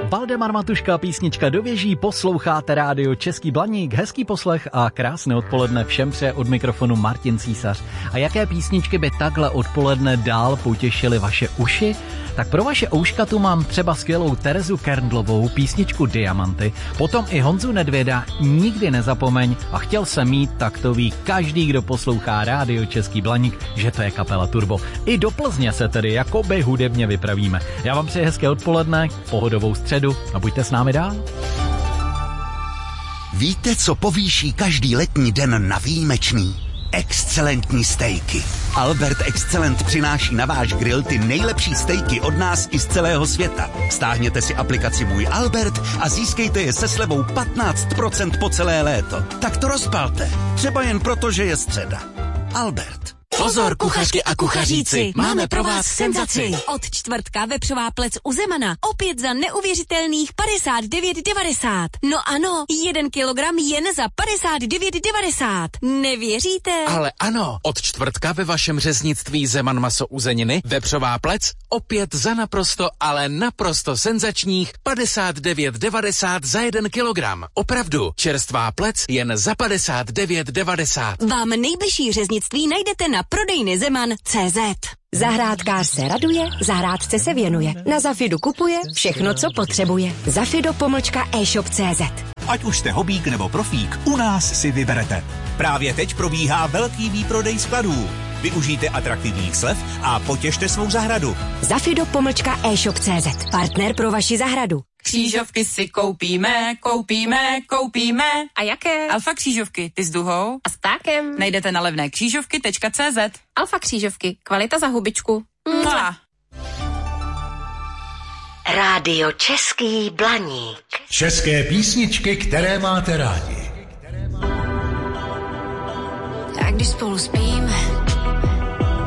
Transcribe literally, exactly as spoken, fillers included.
Valdemar Matuška, písnička Do věží, posloucháte rádio Český Blaník, hezký poslech a krásné odpoledne všem přeje od mikrofonu Martin Císař. A jaké písničky by takhle odpoledne dál potěšily vaše uši? Tak pro vaše ouška tu mám třeba skvělou Terezu Kerndlovou, písničku Diamanty, potom i Honzu Nedvěda, Nikdy nezapomeň, a chtěl jsem mít, tak to ví každý, kdo poslouchá rádio Český Blaník, že to je kapela Turbo. I do Plzně se tedy jakoby hudebně vypravíme. Já vám přeji hezké odpoledne, pohodovou středu a buďte s námi dál. Víte, co povýší každý letní den na výjimečný? Excelentní stejky. Albert Excellent přináší na váš grill ty nejlepší stejky od nás i z celého světa. Stáhněte si aplikaci Můj Albert a získejte je se slevou patnáct procent po celé léto. Tak to rozpalte. Třeba jen proto, že je středa. Albert. Pozor, kuchařky a kuchaříci, máme pro vás senzaci. Od čtvrtka vepřová plec u Zemana. Opět za neuvěřitelných padesát devět devadesát. No ano, jeden kilogram jen za padesát devět devadesát. Nevěříte? Ale ano, od čtvrtka ve vašem řeznictví Zeman maso uzeniny, vepřová plec, opět za naprosto, ale naprosto senzačních padesát devět devadesát za jeden kilogram. Opravdu, čerstvá plec jen za padesát devět devadesát. Vám nejbližší řeznictví najdete na prodejny Zeman tečka cé zet. Zahrádkář se raduje, zahrádce se věnuje. Na Zafidu kupuje všechno, co potřebuje. Zafido pomlčka e-shop tečka cé zet. Ať už jste hobík nebo profík, u nás si vyberete. Právě teď probíhá velký výprodej skladů. Využijte atraktivních slev a potěšte svou zahradu. Zafido pomlčka e-shop tečka cé zet. Partner pro vaši zahradu. Křížovky si koupíme, koupíme, koupíme. A jaké? Alfa křížovky, ty s duhou a s ptákem. Najdete na levné křížovky tečka cé zet. Alfa křížovky, kvalita za hubičku. Mua. Rádio Český Blaník. České písničky, které máte rádi. Tak když spolu spíme,